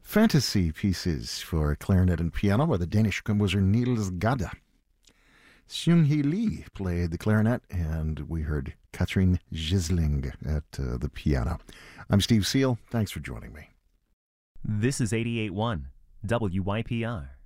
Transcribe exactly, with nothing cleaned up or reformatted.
fantasy pieces for clarinet and piano by the Danish composer Niels Gade. Seung-hee Lee played the clarinet, and we heard Katrin Gisling at uh, the piano. I'm Steve Seal. Thanks for joining me. This is eighty-eight point one W Y P R.